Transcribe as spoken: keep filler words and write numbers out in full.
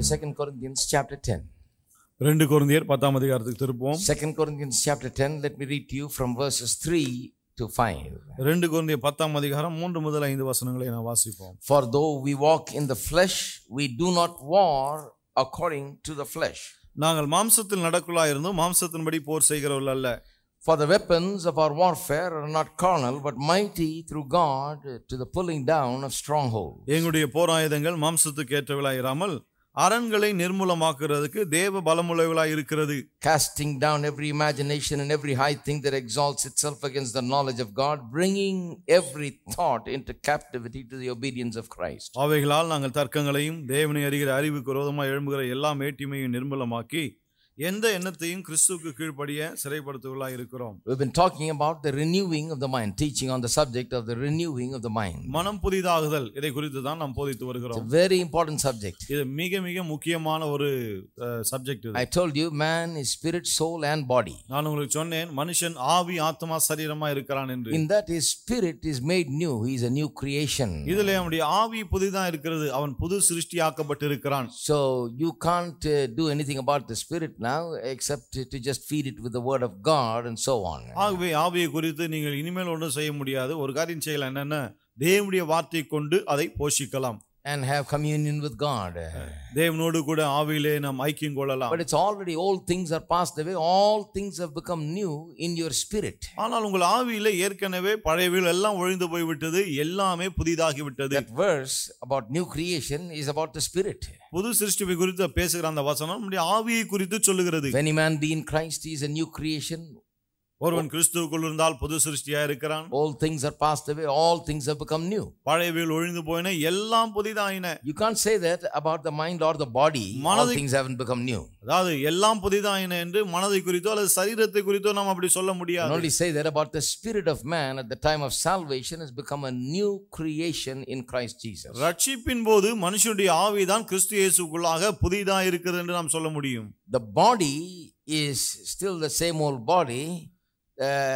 to Second Corinthians chapter ten. ரெண்டு கொரிந்தியர் பத்தாம் அதிகாரத்துக்கு திருப்புவோம். Second Corinthians chapter ten, let me read to you from verses three to five. ரெண்டு கொரிந்தியர் பத்தாம் அதிகாரம் மூன்று முதல் ஐந்து வசனங்களை நான் வாசிப்போம். For though we walk in the flesh, we do not war according to the flesh. நாங்கள் மாம்சத்தில் நடக்குள்ளாயிருந்தும் மாம்சத்தின்படி போர் செய்கிறவர்கள் அல்ல. For the weapons of our warfare are not carnal, but mighty through God to the pulling down of strongholds. எங்களுடைய போராயுதங்கள் மாம்சத்துக்கு ஏற்றவைகளாயிராமல் அரண்களை நிர்மூலமாக்குறதுக்கு தேவ பலமுள்ளவைகளாய் இருக்கிறது. Casting down every imagination and every high thing that exalts itself against the knowledge of God, bringing every thought into captivity to the obedience of Christ. அவைகளால் நாங்கள் தர்க்கங்களையும் தேவனை அறிகிற அறிவுக்கு விரோதமாய் எழும்புகிற எல்லா மேட்டிமையும் நிர்மூலமாக்கி எந்த எண்ணத்தையும் கிறிஸ்துவுக்கு கீழ்ப்படிய சிறைப்படுத்துவர்களாய் இருக்கிறோம். We've been talking about the renewing of the mind, teaching on the subject of the renewing of the mind. மனம் புதிதாகுதல், இதை குறித்து தான் நாம் போதித்து வருகிறோம். It's a very important subject. இது மிக மிக முக்கியமான ஒரு சப்ஜெக்ட் இது. I told you man is spirit, soul and body. நான் உங்களுக்கு சொன்னேன் மனுஷன் ஆவி ஆத்மா சரீரமா இருக்கிறான் என்று. In that his spirit is made new, he is a new creation. இதிலே அவனுடைய ஆவி புதிதா இருக்கிறது, அவன் புது சிருஷ்டியாக்கப்பட்டிருக்கிறான். So you can't uh, do anything about the spirit now except to just feed it with the word of God and so on. ஆகவே ஆவியை குறித்து நீங்கள் இனிமேல் ஒன்றும் செய்ய முடியாது. ஒரு காரியம் செய்யலாம், என்னன்னா தேவனுடைய வார்த்தையை கொண்டு அதை போஷிக்கலாம் and have communion with God. தேவனோடு கூட ஆவியிலே நாம் ஐக்கியம் கொள்ளலாம். But it's already old things are passed away, all things have become new in your spirit. ஆனால் உங்கள் ஆவியிலே ஏற்கனவே பழையவைகள் எல்லாம் ஒழிந்து போய் விட்டது, எல்லாமே புதிதாகி விட்டது. That verse about new creation is about the spirit. புது சிருஷ்டியை குறித்து பேசுகிற அந்த வசனம் நம்முடைய ஆவியை குறித்து சொல்லுகிறது. If any man be in Christ, he is a new creation. ஒருவன் கிறிஸ்துவுக்குள் இருந்தால் புது சிருஷ்டியா இருக்கிறான். All things are passed away, all things have become new. பழையவைகள் ஒழிந்து போயின, எல்லாம் புதிதாயின. You can't say that about the mind or the body. All things haven't become new. அதாவது எல்லாம் புதிதாயின என்று மனதை குறித்தோ அல்லது சரீரத்தை குறித்தோ நாம் அப்படி சொல்ல முடியாது. Only say that about the spirit of man at the time of salvation has become a new creation in Christ Jesus. ரட்சிப்பின் போது மனுஷனுடைய ஆவிதான் கிறிஸ்து இயேசுக்குள்ளாக புதிதா இருக்கிறது என்று நாம் சொல்ல முடியும். The body is still the same old body. Uh,